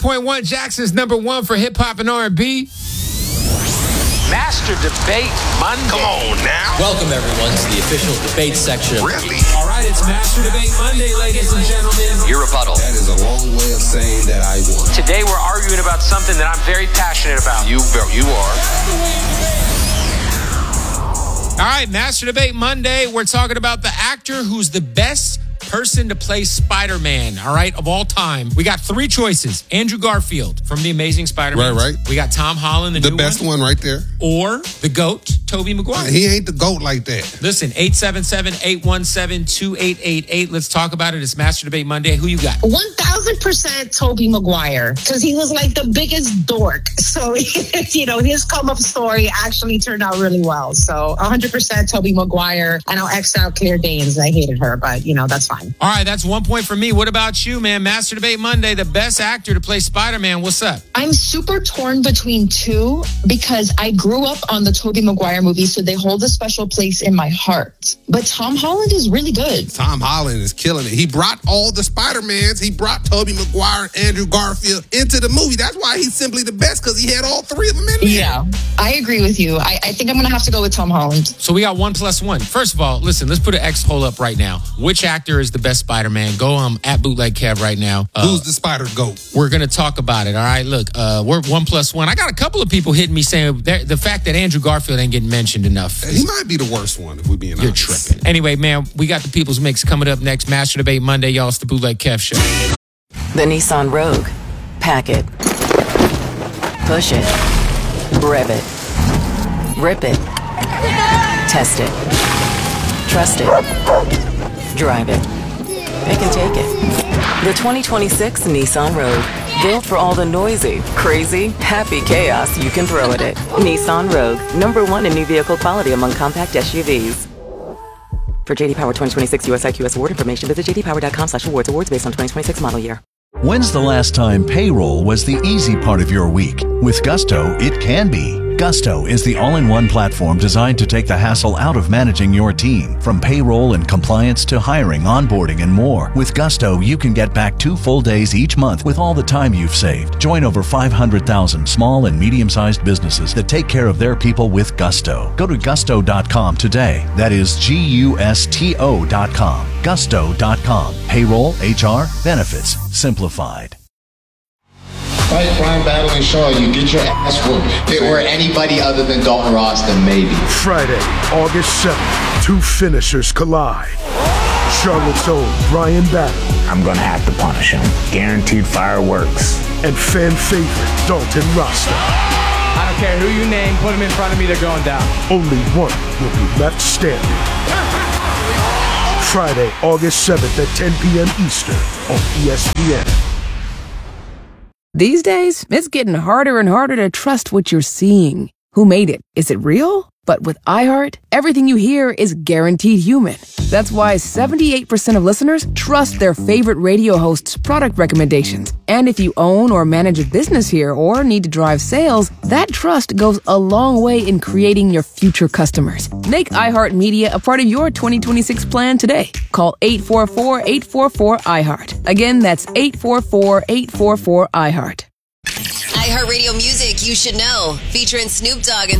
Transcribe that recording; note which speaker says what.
Speaker 1: Point Jackson's number one for hip hop and R&B.
Speaker 2: Master Debate Monday.
Speaker 3: Come on now.
Speaker 4: Welcome, everyone, to the official debate section.
Speaker 3: Really?
Speaker 1: All right, it's Master Debate Monday, ladies and gentlemen.
Speaker 2: Your rebuttal.
Speaker 5: That is a long way of saying that I won.
Speaker 2: Today we're arguing about something that I'm very passionate about.
Speaker 3: You are.
Speaker 1: All right, Master Debate Monday. We're talking about the actor who's the best person to play Spider-Man, all right, of all time. We got three choices. Andrew Garfield from The Amazing Spider-Man.
Speaker 5: Right.
Speaker 1: We got Tom Holland,
Speaker 5: The best one right there.
Speaker 1: Or the GOAT, Tobey Maguire.
Speaker 5: He ain't the GOAT like that.
Speaker 1: Listen, 877-817-2888. Let's talk about it. It's Master Debate Monday. Who you got?
Speaker 6: 1,000% Tobey Maguire, because he was like the biggest dork. So, his come-up story actually turned out really well. So 100% Tobey Maguire. And I'll X out Claire Danes. I hated her, but, that's fine.
Speaker 1: All right, that's 1 point for me. What about you, man? Master Debate Monday, the best actor to play Spider-Man. What's up?
Speaker 6: I'm super torn between two because I grew up on the Tobey Maguire movies, so they hold a special place in my heart. But Tom Holland is really good.
Speaker 5: Tom Holland is killing it. He brought all the Spider-Mans. He brought Tobey Maguire, Andrew Garfield into the movie. That's why he's simply the best, because he had all three of them in there.
Speaker 6: Yeah, I agree with you. I think I'm going to have to go with Tom Holland.
Speaker 1: So we got 1+1. First of all, listen, let's put an X poll up right now. Which actor is the best Spider-Man? Go at Bootleg Kev right now.
Speaker 5: Who's the Spider GOAT?
Speaker 1: We're going to talk about it, all right? Look, we're 1+1. I got a couple of people hitting me saying the fact that Andrew Garfield ain't getting mentioned enough.
Speaker 5: He might be the worst one, if we're being honest.
Speaker 1: You're tripping. Anyway, man, we got the People's Mix coming up next. Master Debate Monday, y'all. It's the Bootleg Kev Show.
Speaker 7: The Nissan Rogue. Pack it. Push it. Rev it. Rip it. Test it. Trust it. Drive it. Pick and take it. The 2026 Nissan Rogue. Built for all the noisy, crazy, happy chaos you can throw at it. Nissan Rogue. #1 in new vehicle quality among compact SUVs. For JD Power 2026 US IQS award information, visit jdpower.com/awards. Awards based on 2026 model year.
Speaker 8: When's the last time payroll was the easy part of your week? With Gusto, it can be. Gusto is the all-in-one platform designed to take the hassle out of managing your team. From payroll and compliance to hiring, onboarding, and more. With Gusto, you can get back 2 full days each month with all the time you've saved. Join over 500,000 small and medium-sized businesses that take care of their people with Gusto. Go to gusto.com today. That is GUSTO.com. Gusto.com. Payroll, HR, benefits, simplified.
Speaker 9: Fight Brian battling Shaw, you get your ass whooped. If it were anybody other than Dalton Ross, then maybe.
Speaker 10: Friday, August 7th, 2 finishers collide. Charlotte's own Brian Battle.
Speaker 11: I'm gonna have to punish him. Guaranteed fireworks.
Speaker 10: And fan favorite Dalton Rasta.
Speaker 12: I don't care who you name, put him in front of me, they're going down.
Speaker 10: Only one will be left standing. Friday, August 7th at 10 p.m. Eastern on ESPN.
Speaker 13: These days, it's getting harder and harder to trust what you're seeing. Who made it? Is it real? But with iHeart, everything you hear is guaranteed human. That's why 78% of listeners trust their favorite radio host's product recommendations. And if you own or manage a business here or need to drive sales, that trust goes a long way in creating your future customers. Make iHeart Media a part of your 2026 plan today. Call 844-844-iHeart. Again, that's 844-844-iHeart.
Speaker 14: iHeartRadio Music You Should Know, featuring Snoop Dogg and